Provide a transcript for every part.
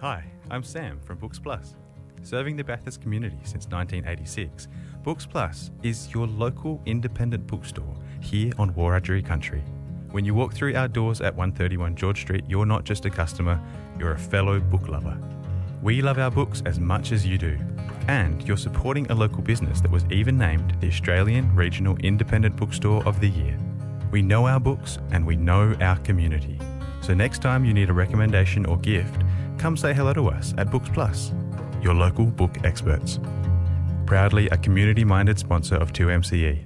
Hi, I'm Sam from Books Plus. Serving the Bathurst community since 1986, Books Plus is your local independent bookstore here on Wiradjuri country. When you walk through our doors at 131 George Street, you're not just a customer, you're a fellow book lover. We love our books as much as you do. And you're supporting a local business that was even named the Australian Regional Independent Bookstore of the Year. We know our books and we know our community. So next time you need a recommendation or gift, come say hello to us at Books Plus, your local book experts. Proudly a community-minded sponsor of 2MCE.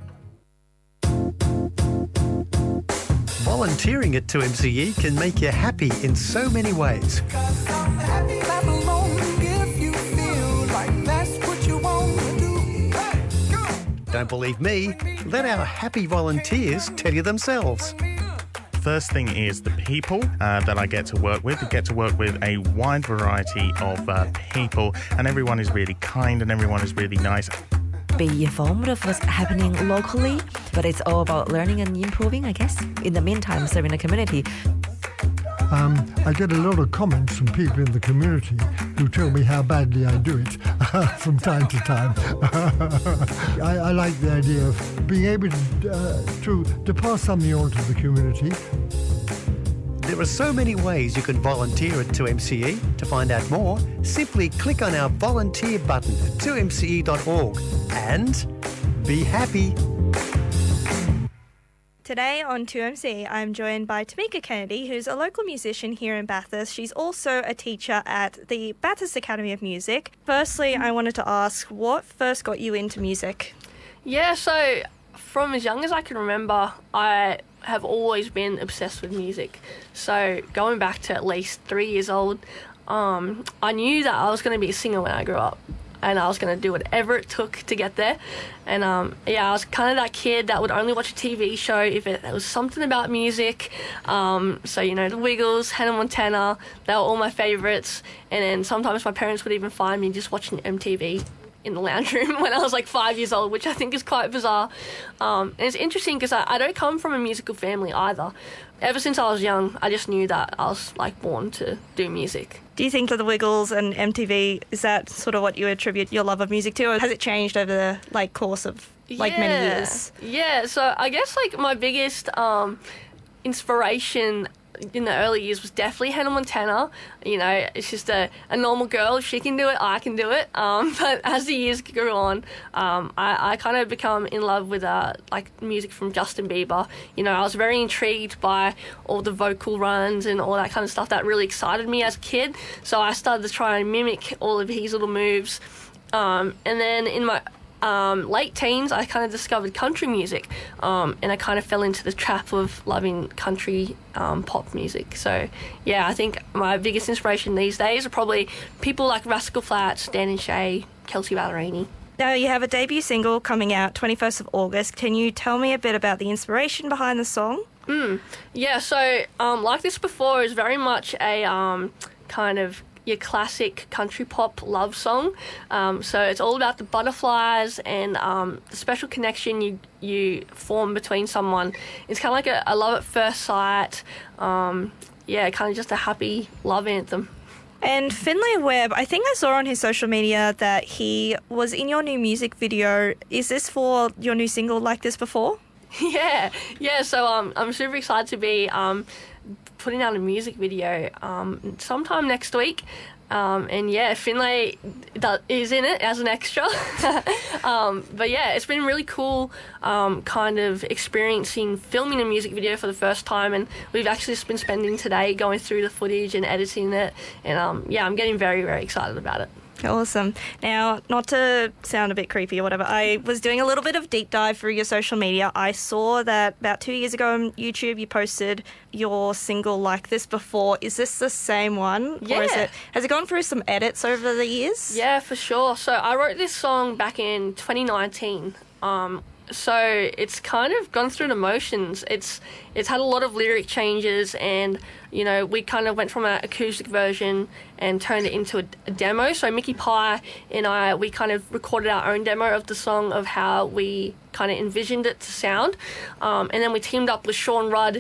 Volunteering at 2MCE can make you happy in so many ways. Don't believe me? Let our happy volunteers tell you themselves. First thing is the people that I get to work with. I get to work with a wide variety of people, and everyone is really kind and everyone is really nice. Be informed of what's happening locally, but it's all about learning and improving, I guess. In the meantime, serving the community. I get a lot of comments from people in the community who tell me how badly I do it from time to time. I like the idea of being able to pass something on to the community. There are so many ways you can volunteer at 2MCE. To find out more, simply click on our volunteer button at 2mce.org and be happy. Today on 2MC, I'm joined by Tamika Kennedy, who's a local musician here in Bathurst. She's also a teacher at the Bathurst Academy of Music. Firstly, I wanted to ask, what first got you into music? Yeah, so from as young as I can remember, I have always been obsessed with music. So going back to at least 3 years old, I knew that I was going to be a singer when I grew up. And I was going to do whatever it took to get there. And, I was kind of that kid that would only watch a TV show if it was something about music. So, The Wiggles, Hannah Montana, they were all my favourites. And then sometimes my parents would even find me just watching MTV in the lounge room when I was like 5 years old, which I think is quite bizarre. And it's interesting because I don't come from a musical family either. Ever since I was young, I just knew that I was born to do music. Do you think that the Wiggles and MTV, is that sort of what you attribute your love of music to, or has it changed over the course of many years? Yeah, so I guess my biggest inspiration in the early years was definitely Hannah Montana. It's just a normal girl. If she can do it, I can do it. But as the years grew on, I kind of become in love with music from Justin Bieber. I was very intrigued by all the vocal runs and all that kind of stuff that really excited me as a kid. So I started to try and mimic all of his little moves. And then in my late teens, I kind of discovered country music, and I kind of fell into the trap of loving country pop music. So, yeah, I think my biggest inspiration these days are probably people like Rascal Flatts, Dan and Shay, Kelsey Ballerini. Now, you have a debut single coming out 21st of August. Can you tell me a bit about the inspiration behind the song? Yeah, so Like This Before is very much a kind of your classic country pop love song. So it's all about the butterflies and the special connection you form between someone. It's kind of like a love at first sight. Kind of just a happy love anthem. And Finlay Webb, I think I saw on his social media that he was in your new music video. Is this for your new single Like This Before? Yeah. So I'm super excited to be putting out a music video sometime next week. Finlay is in it as an extra. But yeah, it's been really cool kind of experiencing filming a music video for the first time, and we've actually just been spending today going through the footage and editing it, and I'm getting very, very excited about it. Awesome. Now, not to sound a bit creepy or whatever, I was doing a little bit of deep dive through your social media. I saw that about 2 years ago on YouTube you posted your single Like This Before. Is this the same one? Yeah. Or has it gone through some edits over the years? Yeah, for sure. So I wrote this song back in 2019. So it's kind of gone through the motions. It's had a lot of lyric changes, and we kind of went from an acoustic version and turned it into a demo. So Mickey Pye and we kind of recorded our own demo of the song of how we kind of envisioned it to sound, and then we teamed up with Sean Rudd,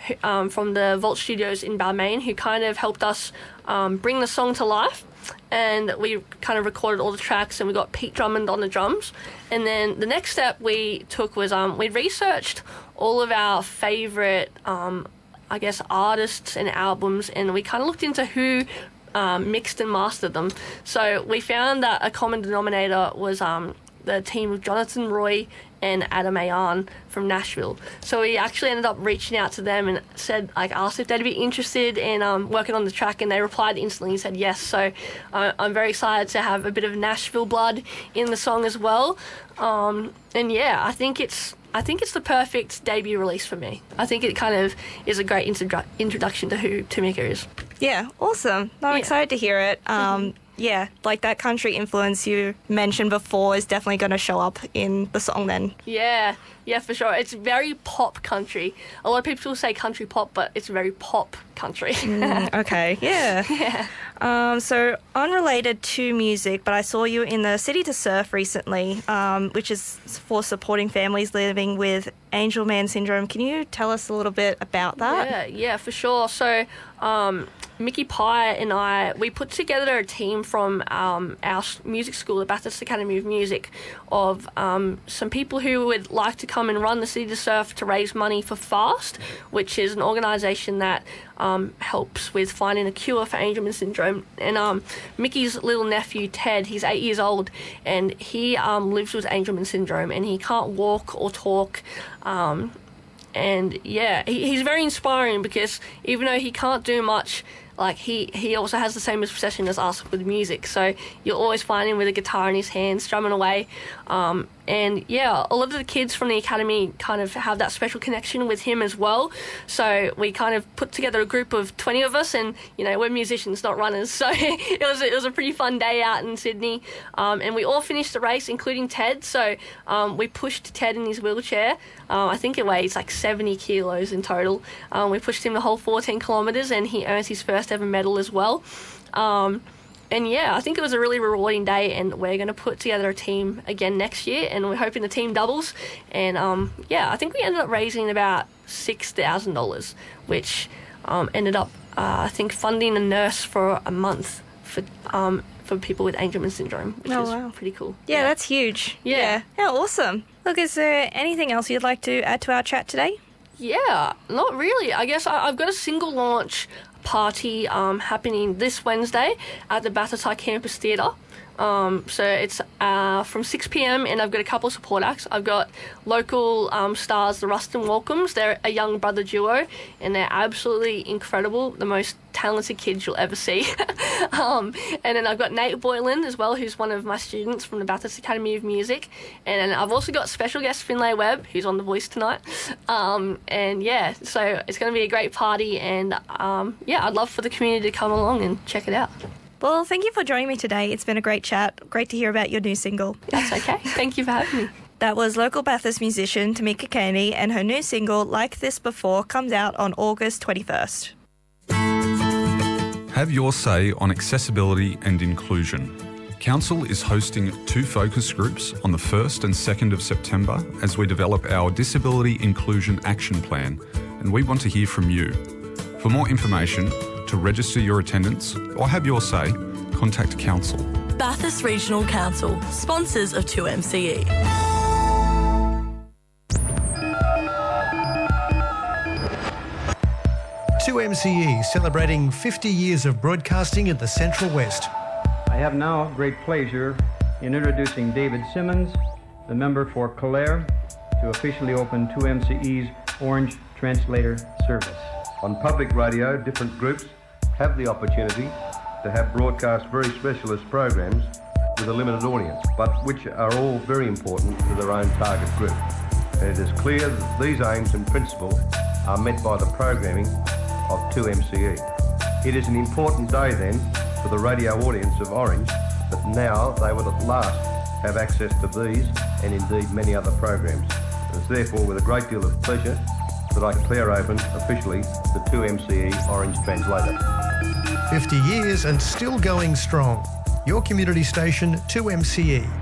from the Vault Studios in Balmain, who kind of helped us bring the song to life. And we kind of recorded all the tracks, and we got Pete Drummond on the drums. And then the next step we took was we researched all of our favourite, artists and albums, and we kind of looked into who mixed and mastered them. So we found that a common denominator was the team of Jonathan Roy and Adam Ayan from Nashville. So we actually ended up reaching out to them and asked if they'd be interested in working on the track, and they replied instantly and said yes. So I'm very excited to have a bit of Nashville blood in the song as well. And yeah, I think it's the perfect debut release for me. I think it kind of is a great introduction to who Tamika is. Yeah, awesome. I'm excited to hear it. Yeah, like that country influence you mentioned before is definitely going to show up in the song then. Yeah, for sure. It's very pop country. A lot of people say country pop, but it's very pop country. Okay, yeah. So unrelated to music, but I saw you in the City to Surf recently, which is for supporting families living with Angelman syndrome. Can you tell us a little bit about that? Yeah, for sure. So Mickey Pye and I, we put together a team from our music school, the Bathurst Academy of Music, of some people who would like to come and run the City to Surf to raise money for FAST, which is an organisation that helps with finding a cure for Angelman syndrome. And Mickey's little nephew, Ted, he's 8 years old, and he lives with Angelman syndrome, and he can't walk or talk. And yeah, he's very inspiring because even though he can't do much, like he also has the same obsession as us with music. So you'll always find him with a guitar in his hands, strumming away. And yeah, a lot of the kids from the academy kind of have that special connection with him as well. So we kind of put together a group of 20 of us, and you know, we're musicians, not runners. So it was a pretty fun day out in Sydney. And we all finished the race, including Ted. So we pushed Ted in his wheelchair. I think it weighs like 70 kilos in total. We pushed him the whole 14 kilometres, and he earns his first ever medal as well. And yeah, I think it was a really rewarding day, and we're going to put together a team again next year, and we're hoping the team doubles. And yeah, I think we ended up raising about $6,000, which ended up, I think, funding a nurse for a month for people with Angelman syndrome, which is pretty cool. Yeah, that's huge. Yeah, awesome. Look, is there anything else you'd like to add to our chat today? Yeah, not really. I guess I've got a single launch party happening this Wednesday at the Bathurst High Campus Theatre. So it's from 6 p.m, and I've got a couple of support acts. I've got local stars, the Rustin Walcombs. They're a young brother duo, and they're absolutely incredible, the most talented kids you'll ever see. And then I've got Nate Boylan as well, who's one of my students from the Bathurst Academy of Music. And then I've also got special guest Finlay Webb, who's on The Voice tonight. And yeah, so it's going to be a great party, and yeah, I'd love for the community to come along and check it out. Well, thank you for joining me today. It's been a great chat. Great to hear about your new single. That's okay. Thank you for having me. That was local Bathurst musician Tamika Kearney, and her new single, Like This Before, comes out on August 21st. Have your say on accessibility and inclusion. Council is hosting 2 focus groups on the 1st and 2nd of September as we develop our Disability Inclusion Action Plan, and we want to hear from you. For more information, to register your attendance or have your say, contact Council. Bathurst Regional Council, sponsors of 2MCE. Two MCE celebrating 50 years of broadcasting in the Central West. I have now great pleasure in introducing David Simmons, the member for Clare, to officially open 2MCE's Orange Translator service. On public radio, different groups have the opportunity to have broadcast very specialist programs with a limited audience, but which are all very important to their own target group. And it is clear that these aims and principles are met by the programming of 2MCE. It is an important day then for the radio audience of Orange that now they will at last have access to these and indeed many other programs. It is therefore with a great deal of pleasure that I declare open officially the 2MCE Orange Translator. 50 years and still going strong. Your community station 2MCE.